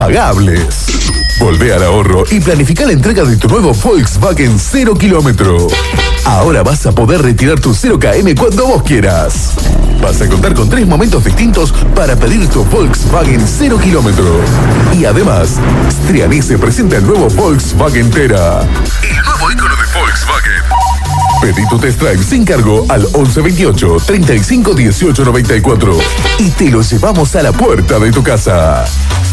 impagables. Volvé al ahorro y planifica la entrega de tu nuevo Volkswagen 0 kilómetro. Ahora vas a poder retirar tu 0KM cuando vos quieras. Vas a contar con 3 momentos distintos para pedir tu Volkswagen 0 kilómetro. Y además, Strianice presenta el nuevo Volkswagen Tera. El nuevo ícono de Volkswagen. Pedí tu test drive sin cargo al 1128 35 18 94 y te lo llevamos a la puerta de tu casa.